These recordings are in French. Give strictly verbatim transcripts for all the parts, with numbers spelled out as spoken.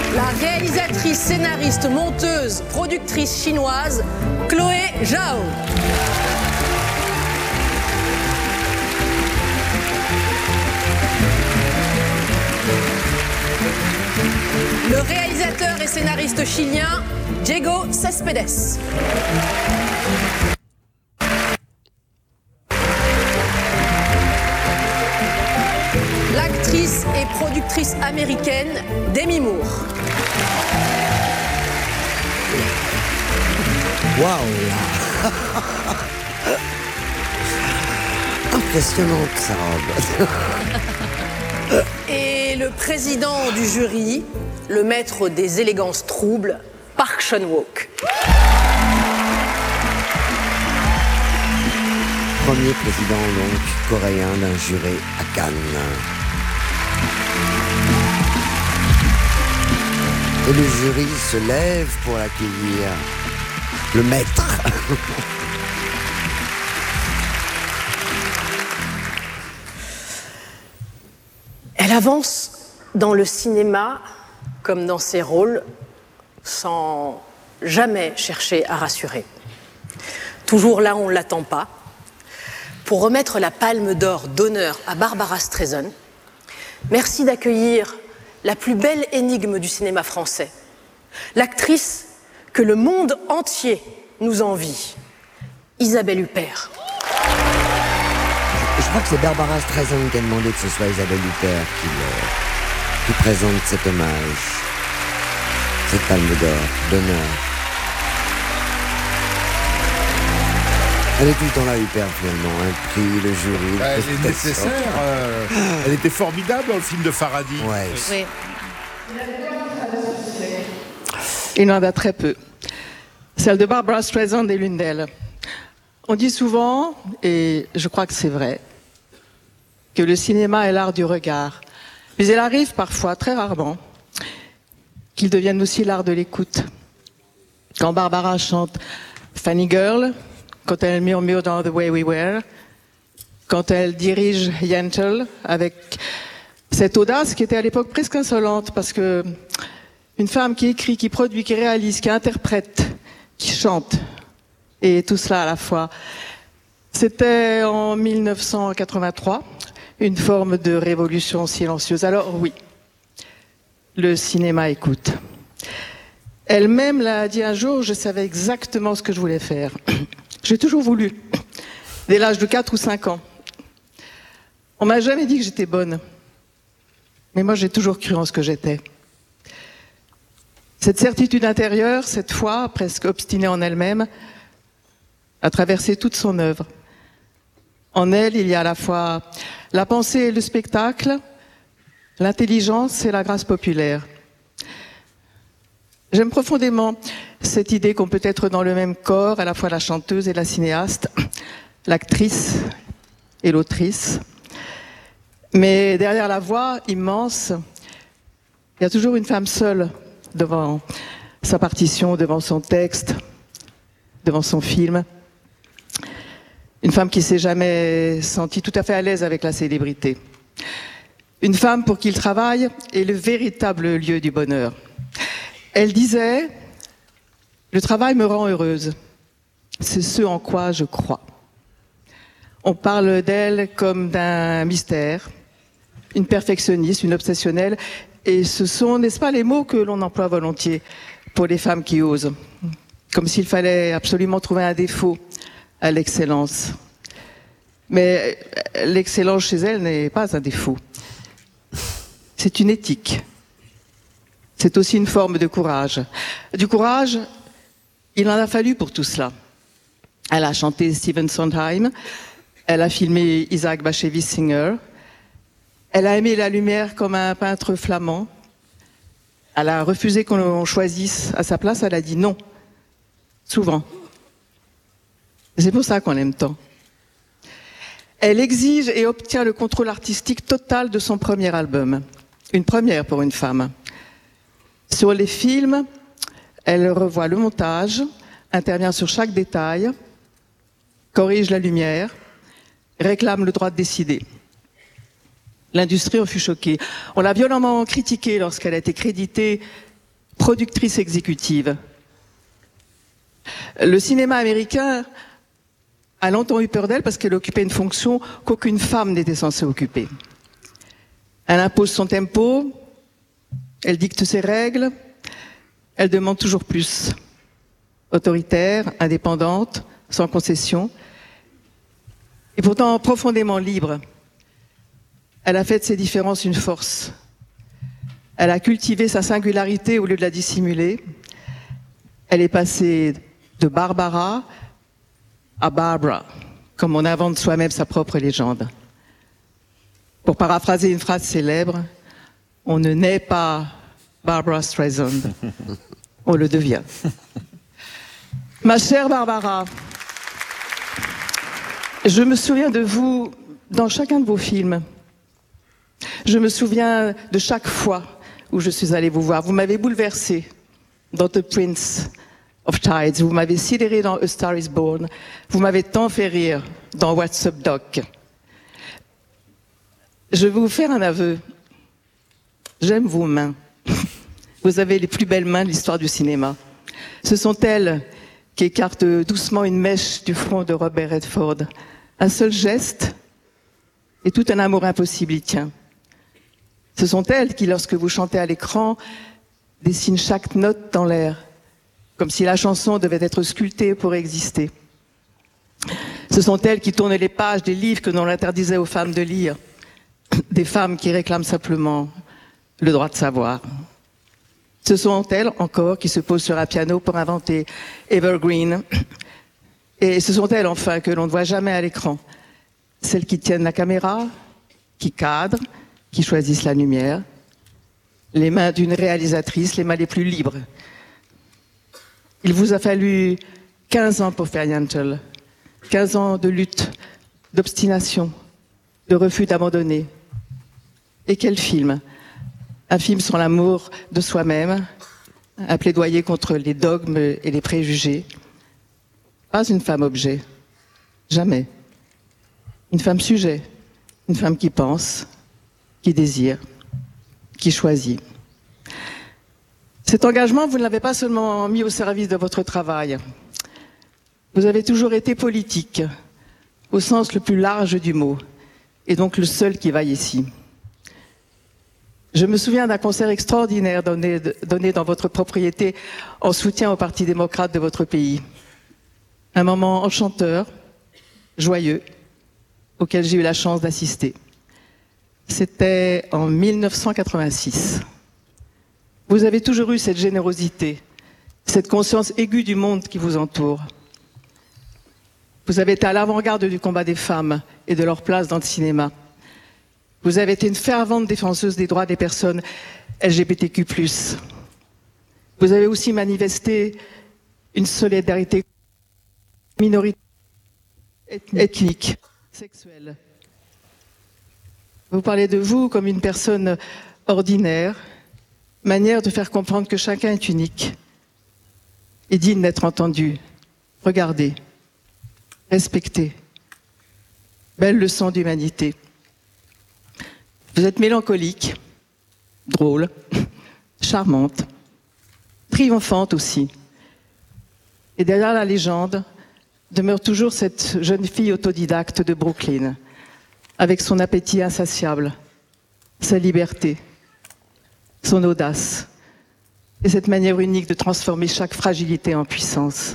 La réalisatrice, scénariste, monteuse, productrice chinoise, Chloé Zhao. Le réalisateur et scénariste chilien, Diego Céspedes. L'actrice et productrice américaine, Demi Moore. Waouh. Impressionnante sa robe. Et le président du jury, le maître des élégances troubles, Park Chan-wook. Premier président donc coréen d'un jury à Cannes. Et le jury se lève pour l'accueillir. Le maître. Elle avance dans le cinéma comme dans ses rôles sans jamais chercher à rassurer. Toujours là où on ne l'attend pas. Pour remettre la palme d'or d'honneur à Barbara Streisand, merci d'accueillir la plus belle énigme du cinéma français, l'actrice que le monde entier nous envie, Isabelle Huppert. Je crois que c'est Barbara Streisand qui a demandé que ce soit Isabelle Huppert qui, euh, qui présente cet hommage, cette palme d'or, d'honneur. Elle est tout le temps là, Huppert, finalement, un prix, le jury. Bah, elle est nécessaire. Euh, elle était formidable dans le film de Faraday. Ouais. Oui. Il y en a très peu. Celle de Barbara Streisand est l'une d'elles. On dit souvent, et je crois que c'est vrai, que le cinéma est l'art du regard. Mais il arrive parfois, très rarement, qu'il devienne aussi l'art de l'écoute. Quand Barbara chante Funny Girl, quand elle murmure dans The Way We Were, quand elle dirige Yentl avec cette audace qui était à l'époque presque insolente, parce que une femme qui écrit, qui produit, qui réalise, qui interprète, qui chante, et tout cela à la fois. C'était en mille neuf cent quatre-vingt-trois, une forme de révolution silencieuse. Alors oui, le cinéma écoute. Elle-même l'a dit un jour, je savais exactement ce que je voulais faire. J'ai toujours voulu, dès l'âge de quatre ou cinq ans. On m'a jamais dit que j'étais bonne, mais moi j'ai toujours cru en ce que j'étais. Cette certitude intérieure, cette foi, presque obstinée en elle-même, a traversé toute son œuvre. En elle, il y a à la fois la pensée et le spectacle, l'intelligence et la grâce populaire. J'aime profondément cette idée qu'on peut être dans le même corps, à la fois la chanteuse et la cinéaste, l'actrice et l'autrice. Mais derrière la voix immense, il y a toujours une femme seule devant sa partition, devant son texte, devant son film. Une femme qui s'est jamais sentie tout à fait à l'aise avec la célébrité. Une femme pour qui le travail est le véritable lieu du bonheur. Elle disait « Le travail me rend heureuse. C'est ce en quoi je crois. » On parle d'elle comme d'un mystère, une perfectionniste, une obsessionnelle. Et ce sont, n'est-ce pas, les mots que l'on emploie volontiers pour les femmes qui osent. Comme s'il fallait absolument trouver un défaut à l'excellence. Mais l'excellence chez elle n'est pas un défaut. C'est une éthique. C'est aussi une forme de courage. Du courage, il en a fallu pour tout cela. Elle a chanté Stephen Sondheim, elle a filmé Isaac Bashevis Singer, elle a aimé la lumière comme un peintre flamand, elle a refusé qu'on choisisse à sa place, elle a dit non, souvent. C'est pour ça qu'on l'aime tant. Elle exige et obtient le contrôle artistique total de son premier album. Une première pour une femme. Sur les films, elle revoit le montage, intervient sur chaque détail, corrige la lumière, réclame le droit de décider. L'industrie en fut choquée. On l'a violemment critiquée lorsqu'elle a été créditée productrice exécutive. Le cinéma américain a longtemps eu peur d'elle parce qu'elle occupait une fonction qu'aucune femme n'était censée occuper. Elle impose son tempo, elle dicte ses règles, elle demande toujours plus. Autoritaire, indépendante, sans concession, et pourtant profondément libre. Elle a fait de ses différences une force. Elle a cultivé sa singularité au lieu de la dissimuler. Elle est passée de Barbara à Barbara, comme on invente soi-même sa propre légende. Pour paraphraser une phrase célèbre, on ne naît pas Barbara Streisand, on le devient. Ma chère Barbara, je me souviens de vous dans chacun de vos films. Je me souviens de chaque fois où je suis allée vous voir. Vous m'avez bouleversée dans The Prince of Tides. Vous m'avez sidéré dans A Star is Born. Vous m'avez tant fait rire dans What's Up Doc. Je vais vous faire un aveu. J'aime vos mains. Vous avez les plus belles mains de l'histoire du cinéma. Ce sont elles qui écartent doucement une mèche du front de Robert Redford. Un seul geste et tout un amour impossible y tient. Ce sont elles qui, lorsque vous chantez à l'écran, dessinent chaque note dans l'air, comme si la chanson devait être sculptée pour exister. Ce sont elles qui tournent les pages des livres que l'on interdisait aux femmes de lire, des femmes qui réclament simplement le droit de savoir. Ce sont elles encore qui se posent sur un piano pour inventer Evergreen. Et ce sont elles enfin que l'on ne voit jamais à l'écran. Celles qui tiennent la caméra, qui cadrent, qui choisissent la lumière. Les mains d'une réalisatrice, les mains les plus libres. Il vous a fallu quinze ans pour faire Yentl. quinze ans de lutte, d'obstination, de refus d'abandonner. Et quel film! Un film sur l'amour de soi-même, un plaidoyer contre les dogmes et les préjugés. Pas une femme objet, jamais. Une femme sujet, une femme qui pense, qui désire, qui choisit. Cet engagement, vous ne l'avez pas seulement mis au service de votre travail. Vous avez toujours été politique, au sens le plus large du mot, et donc le seul qui vaille ici. Je me souviens d'un concert extraordinaire donné, donné dans votre propriété en soutien au Parti démocrate de votre pays. Un moment enchanteur, joyeux, auquel j'ai eu la chance d'assister. C'était en mille neuf cent quatre-vingt-six. Vous avez toujours eu cette générosité, cette conscience aiguë du monde qui vous entoure. Vous avez été à l'avant-garde du combat des femmes et de leur place dans le cinéma. Vous avez été une fervente défenseuse des droits des personnes L G B T Q plus. Vous avez aussi manifesté une solidarité minoritaire, ethnique, sexuelle. Vous parlez de vous comme une personne ordinaire, manière de faire comprendre que chacun est unique et digne d'être entendu, regardé, respecté. Belle leçon d'humanité. Vous êtes mélancolique, drôle, charmante, triomphante aussi. Et derrière la légende demeure toujours cette jeune fille autodidacte de Brooklyn, avec son appétit insatiable, sa liberté, son audace, et cette manière unique de transformer chaque fragilité en puissance.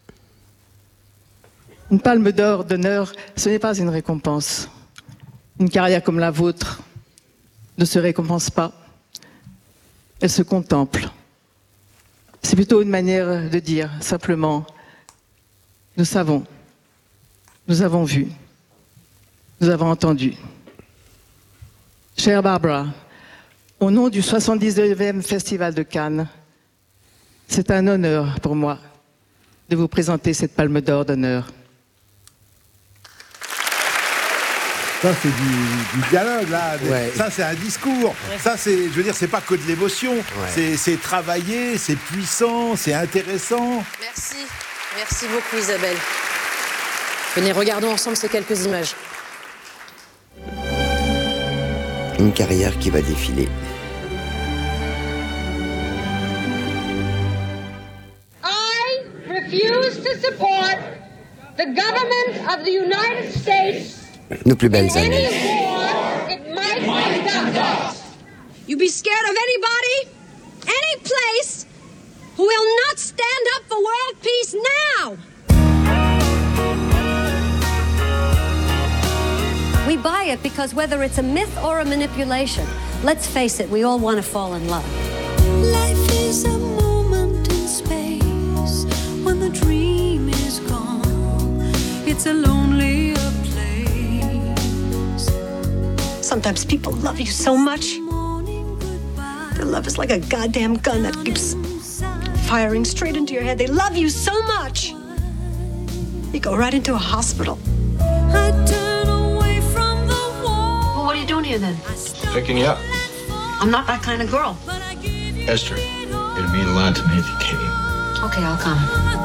Une palme d'or d'honneur, ce n'est pas une récompense. Une carrière comme la vôtre ne se récompense pas, elle se contemple. C'est plutôt une manière de dire simplement, nous savons, nous avons vu, nous avons entendu. Chère Barbara, au nom du soixante-dix-neuvième Festival de Cannes, c'est un honneur pour moi de vous présenter cette palme d'or d'honneur. Ça, c'est du, du dialogue, là. Ouais. Ça, c'est un discours. Ouais. Ça, c'est, je veux dire, c'est pas que de l'émotion. Ouais. C'est, c'est travaillé, c'est puissant, c'est intéressant. Merci. Merci beaucoup, Isabelle. Venez, regardons ensemble ces quelques images. Une carrière qui va défiler. refuse to support the government of the United States Nos plus belles in any années. war it might conduct. You be scared of anybody, any place, who will not stand up for world peace now. We buy it because whether it's a myth or a manipulation, let's face it, we all want to fall in love. Life is a moment in space when the dream is gone. It's a lonelier place. Sometimes people love you so much. Their love is like a goddamn gun that keeps firing straight into your head. They love you so much. You go right into a hospital. I turn away from the wall. Well, what are you doing here then? Picking you up. I'm not that kind of girl. Esther, it'd mean a lot to me if you came. Okay, I'll come.